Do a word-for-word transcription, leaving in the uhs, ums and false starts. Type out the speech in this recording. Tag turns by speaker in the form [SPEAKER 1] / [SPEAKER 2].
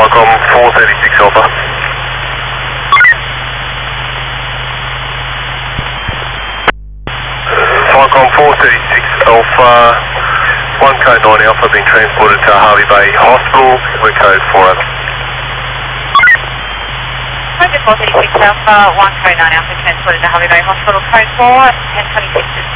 [SPEAKER 1] Falcon four thirty-six Alpha. Falcon four thirty-six Alpha, one code nine Alpha being transported to Harvey Bay Hospital, we're code four over.
[SPEAKER 2] Roger four thirty-six Alpha, one code nine Alpha transported to Harvey Bay Hospital, code four, ten twenty-six.